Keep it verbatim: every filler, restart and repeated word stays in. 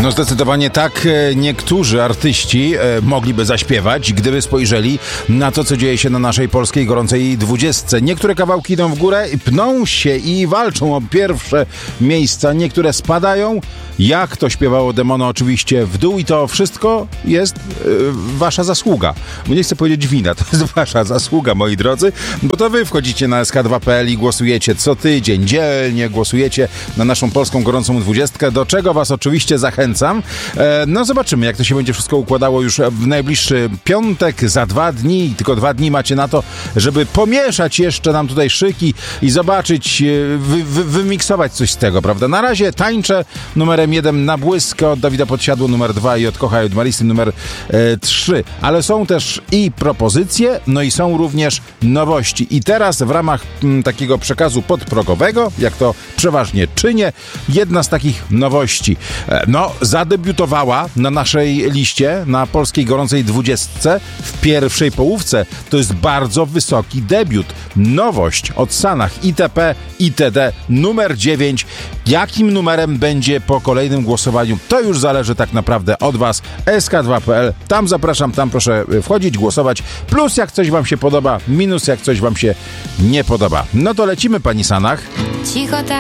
No zdecydowanie tak niektórzy artyści mogliby zaśpiewać, gdyby spojrzeli na to, co dzieje się na naszej polskiej gorącej dwudziestce. Niektóre kawałki idą w górę, pną się i walczą o pierwsze miejsca. Niektóre spadają, jak to śpiewało Demono, oczywiście w dół, i to wszystko jest yy, wasza zasługa. Bo nie chcę powiedzieć wina, to jest wasza zasługa, moi drodzy, bo to wy wchodzicie na S K dwa kropka P L i głosujecie co tydzień, dzielnie głosujecie na naszą polską gorącą dwudziestkę, do czego was oczywiście zachęcam. E, no zobaczymy, jak to się będzie wszystko układało już w najbliższy piątek, za dwa dni, tylko dwa dni macie na to, żeby pomieszać jeszcze nam tutaj szyki i zobaczyć, wy, wy, wymiksować coś z tego, prawda? Na razie tańczę numerem jeden na błysk od Dawida Podsiadło numer dwa i od Kochaj od Marisy numer e, trzy, ale są też i propozycje, no i są również nowości. I teraz w ramach m, takiego przekazu podprogowego, jak to przeważnie czynię, jedna z takich nowości. E, no, zadebiutowała na naszej liście, na polskiej gorącej dwudziestce w pierwszej połówce. To jest bardzo wysoki debiut. Nowość od Sanach itp. itd. numer dziewięć. Jakim numerem będzie po kolejnym głosowaniu? To już zależy tak naprawdę od was. S K dwa kropka P L. Tam zapraszam, tam proszę wchodzić, głosować. Plus jak coś wam się podoba, minus jak coś wam się nie podoba. No to lecimy, pani Sanach. Cicho tak.